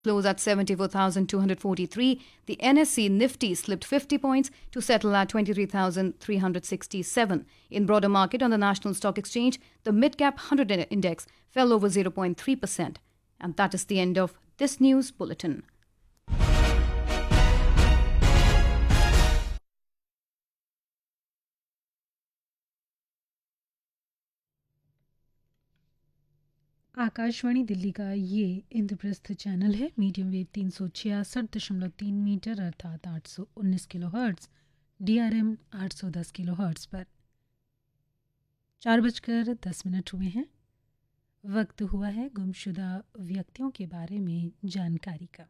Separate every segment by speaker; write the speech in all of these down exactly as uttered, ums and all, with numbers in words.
Speaker 1: Close at seventy-four thousand two hundred forty-three. The N S E Nifty slipped fifty points to settle at twenty-three thousand three hundred sixty-seven. In broader market on the National Stock Exchange, the mid-cap one hundred index fell over zero point three percent. And that is the end of this news bulletin.
Speaker 2: Akashvani Delhi का ये Indraprastha channel है। Medium wave तीन सौ छियासठ दशमलव तीन metre अर्थात आठ सौ उन्नीस kilo hertz, D R M आठ सौ दस किलो हर्ट्स पर चार बजकर दस मिनट हुए हैं। वक्त हुआ है गुमशुदा व्यक्तियों के बारे में जानकारी का।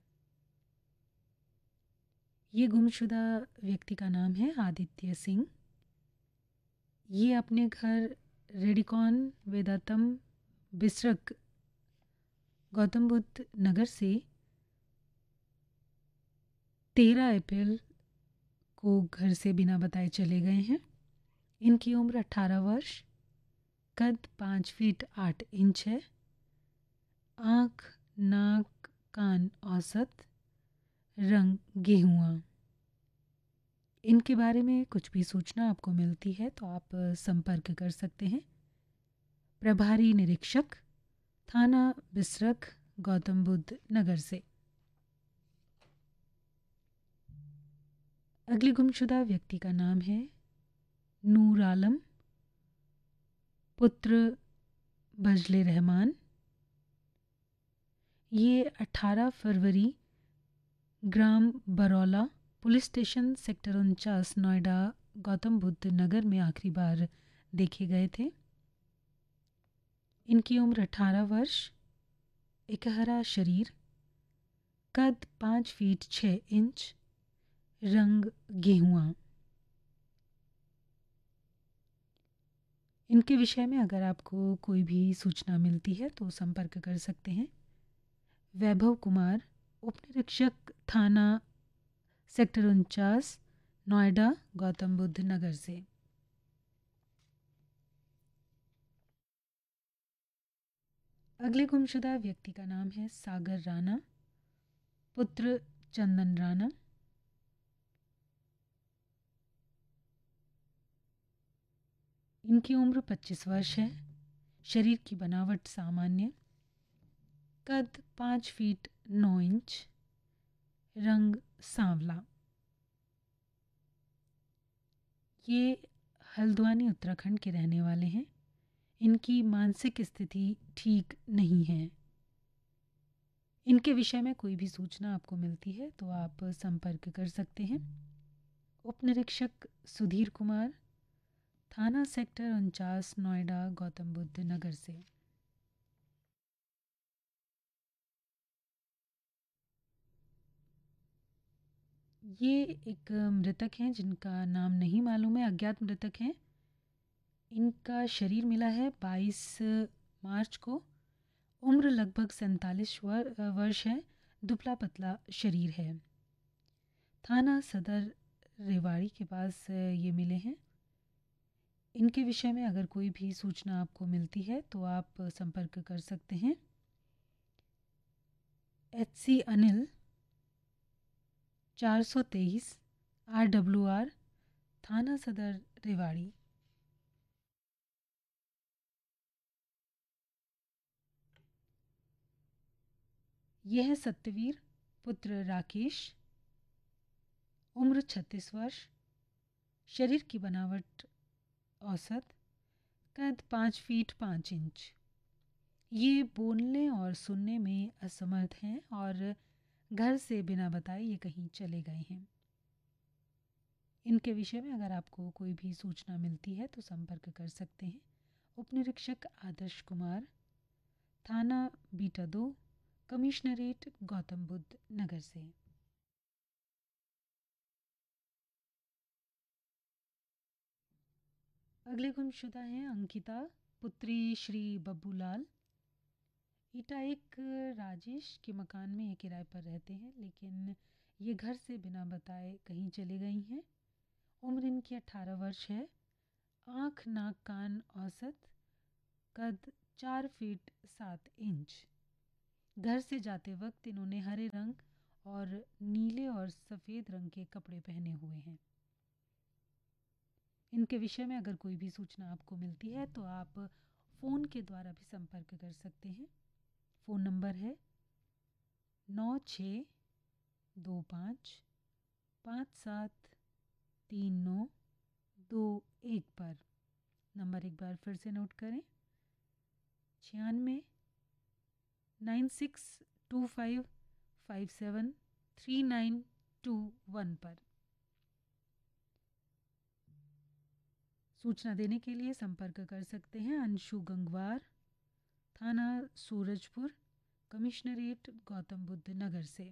Speaker 2: ये गुमशुदा व्यक्ति का नाम है आदित्य सिंह। ये अपने घर रेडिकॉन वेदातम बिसरक गौतम बुद्ध नगर से तेरह अप्रैल को घर से बिना बताए चले गए हैं। इनकी उम्र अठारह वर्ष, कद पाँच फीट आठ इंच है। आँख, नाक, कान औसत, रंग गेहुआ। इनके बारे में कुछ भी सूचना आपको मिलती है तो आप संपर्क कर सकते हैं। प्रभारी निरीक्षक थाना बिसरक गौतम बुद्ध नगर से। अगले गुमशुदा व्यक्ति का नाम है नूर आलम पुत्र बजले रहमान। ये अठारह फरवरी ग्राम बरौला पुलिस स्टेशन सेक्टर उनचास नोएडा गौतम बुद्ध नगर में आखिरी बार देखे गए थे। इनकी उम्र अठारह वर्ष, इकहरा शरीर, कद पाँच फीट छः इंच, रंग गेहुआ। इनके विषय में अगर आपको कोई भी सूचना मिलती है तो संपर्क कर सकते हैं। वैभव कुमार, उपनिरीक्षक थाना सेक्टर उनचास नोएडा गौतम बुद्ध नगर से। अगले गुमशुदा व्यक्ति का नाम है सागर राणा पुत्र चंदन राणा। इनकी उम्र पच्चीस वर्ष है। शरीर की बनावट सामान्य, कद पाँच फीट नौ इंच, रंग सांवला। ये हल्द्वानी उत्तराखंड के रहने वाले हैं। इनकी मानसिक स्थिति ठीक नहीं है। इनके विषय में कोई भी सूचना आपको मिलती है तो आप संपर्क कर सकते हैं। उपनिरीक्षक सुधीर कुमार, थाना सेक्टर उनचास नोएडा गौतम बुद्ध नगर से। ये एक मृतक हैं जिनका नाम नहीं मालूम है, अज्ञात मृतक हैं। इनका शरीर मिला है बाईस मार्च को। उम्र लगभग सैंतालीस वर्ष है। दुबला पतला शरीर है। थाना सदर रेवाड़ी के पास ये मिले हैं। इनके विषय में अगर कोई भी सूचना आपको मिलती है तो आप संपर्क कर सकते हैं। एच सी अनिल, चार सौ तेईस आर डब्ल्यू आर, थाना सदर रेवाड़ी। यह है सत्यवीर पुत्र राकेश। उम्र छत्तीस वर्ष, शरीर की बनावट औसत, कद पाँच फीट पाँच इंच। ये बोलने और सुनने में असमर्थ हैं और घर से बिना बताए ये कहीं चले गए हैं। इनके विषय में अगर आपको कोई भी सूचना मिलती है तो संपर्क कर सकते हैं। उपनिरीक्षक आदर्श कुमार, थाना बीटा दो, कमिश्नरेट गौतम बुद्ध नगर से। अगले गुमशुदा हैं अंकिता पुत्री श्री बब्बूलाल। ईटा एक राजेश के मकान में ये किराए पर रहते हैं, लेकिन ये घर से बिना बताए कहीं चली गई हैं। उम्र इनकी अठारह वर्ष है। आँख, नाक, कान औसत, कद चार फीट सात इंच। घर से जाते वक्त इन्होंने हरे रंग और नीले और सफ़ेद रंग के कपड़े पहने हुए हैं। इनके विषय में अगर कोई भी सूचना आपको मिलती है तो आप फ़ोन के द्वारा भी संपर्क कर सकते हैं। फ़ोन नंबर है नौ छः दो पाँच पाँच सात तीन नौ दो एक पर। नंबर एक बार फिर से नोट करें, छियानवे nine six to five five seven three nine to one पर। सूचना देने के लिए संपर्क कर सकते हैं अंशु गंगवार, थाना सूरजपुर, कमिश्नरेट गौतम बुद्ध नगर से।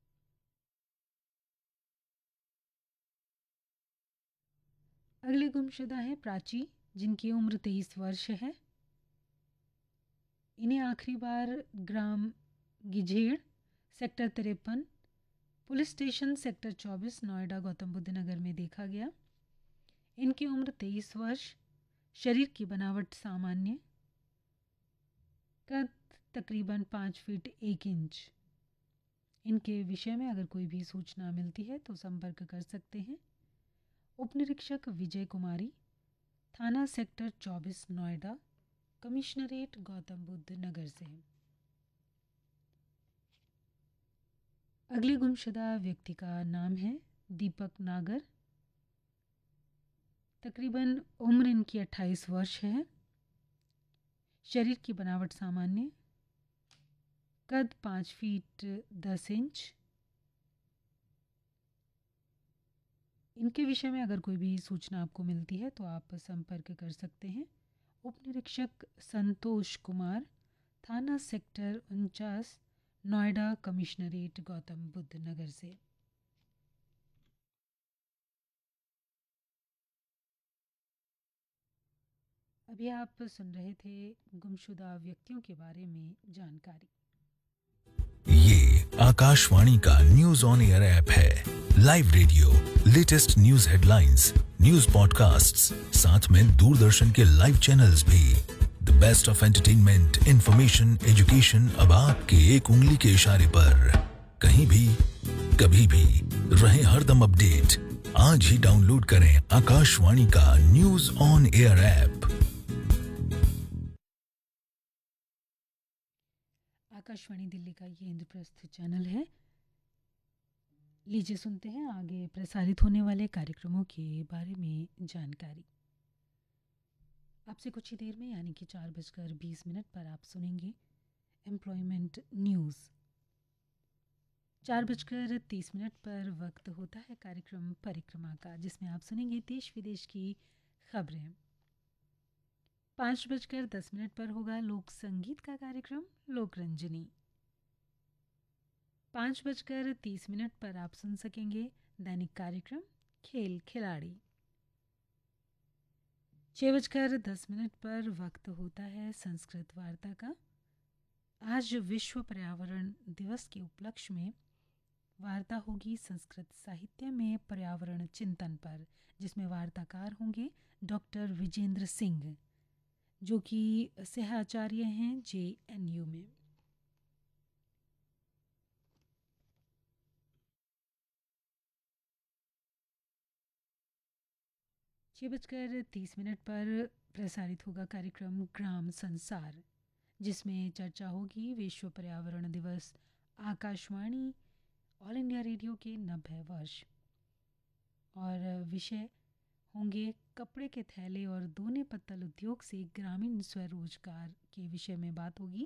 Speaker 2: अगले गुमशुदा हैं प्राची, जिनकी उम्र तेईस वर्ष है। इन्हें आखिरी बार ग्राम गिझेड़, सेक्टर तिरपन, पुलिस स्टेशन सेक्टर चौबीस, नोएडा गौतम बुद्ध नगर में देखा गया। इनकी उम्र तेईस वर्ष, शरीर की बनावट सामान्य, कद तकरीबन पाँच फीट एक इंच। इनके विषय में अगर कोई भी सूचना मिलती है तो संपर्क कर सकते हैं उपनिरीक्षक विजय कुमारी, थाना सेक्टर चौबीस, नोएडा, कमिश्नरेट गौतम बुद्ध नगर से। अगले गुमशुदा व्यक्ति का नाम है दीपक नागर। तकरीबन उम्र इनकी अट्ठाईस वर्ष है। शरीर की बनावट सामान्य, कद पाँच फीट दस इंच। इनके विषय में अगर कोई भी सूचना आपको मिलती है तो आप संपर्क कर सकते हैं उपनिरीक्षक संतोष कुमार, थाना सेक्टर उनचास, नोएडा, कमिश्नरेट गौतम बुद्ध नगर से। अभी आप सुन रहे थे गुमशुदा व्यक्तियों के बारे में जानकारी।
Speaker 3: ये आकाशवाणी का न्यूज ऑन एयर ऐप है। Live radio, latest news headlines, news podcasts, साथ में दूरदर्शन के लाइव चैनल्स भी। The best of entertainment, information, education अब आपके एक उंगली के इशारे पर। कहीं भी, कभी भी, रहे हरदम अपडेट। आज ही डाउनलोड करें आकाशवाणी का news on air app.
Speaker 2: Akashvani Delhi का ये इंद्रप्रस्थ चैनल है। लीजिए सुनते हैं आगे प्रसारित होने वाले कार्यक्रमों के बारे में जानकारी। आपसे कुछ ही देर में यानी कि चार बजकर बीस मिनट पर आप सुनेंगे एम्प्लॉयमेंट न्यूज़। चार बजकर तीस मिनट पर वक्त होता है कार्यक्रम परिक्रमा का, जिसमें आप सुनेंगे देश विदेश की खबरें। पाँच बजकर दस मिनट पर होगा लोक संगीत का कार्यक्रम लोकरंजनी। पाँच बजकर तीस मिनट पर आप सुन सकेंगे दैनिक कार्यक्रम खेल खिलाड़ी। छः बजकर दस मिनट पर वक्त होता है संस्कृत वार्ता का। आज विश्व पर्यावरण दिवस के उपलक्ष्य में वार्ता होगी संस्कृत साहित्य में पर्यावरण चिंतन पर, जिसमें वार्ताकार होंगे डॉक्टर विजेंद्र सिंह, जो कि सहआचार्य हैं जे एन यू में। छः बजकर तीस मिनट पर प्रसारित होगा कार्यक्रम ग्राम संसार, जिसमें चर्चा होगी विश्व पर्यावरण दिवस, आकाशवाणी ऑल इंडिया रेडियो के नब्बे वर्ष, और विषय होंगे कपड़े के थैले और दोने पत्तल उद्योग से ग्रामीण स्वरोजगार के विषय में बात होगी।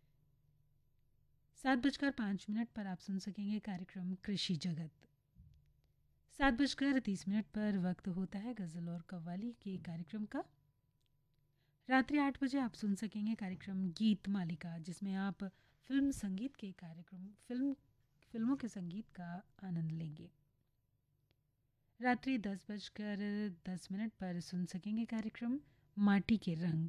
Speaker 2: सात बजकर पाँच मिनट पर आप सुन सकेंगे कार्यक्रम कृषि जगत। सात बजकर तीस मिनट पर वक्त होता है गज़ल और कव्वाली के कार्यक्रम का। रात्रि आठ बजे आप सुन सकेंगे कार्यक्रम गीत मालिका, जिसमें आप फिल्म संगीत के कार्यक्रम फिल्म फिल्मों के संगीत का आनंद लेंगे। रात्रि दस बजकर दस मिनट पर सुन सकेंगे कार्यक्रम माटी के रंग।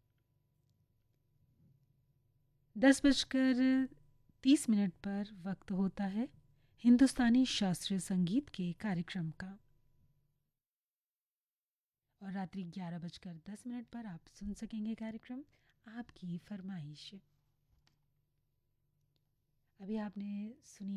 Speaker 2: दस बजकर तीस मिनट पर वक्त होता है हिंदुस्तानी शास्त्रीय संगीत के कार्यक्रम का। और रात्रि ग्यारह बजकर दस मिनट पर आप सुन सकेंगे कार्यक्रम आपकी फरमाइश। अभी आपने सुनी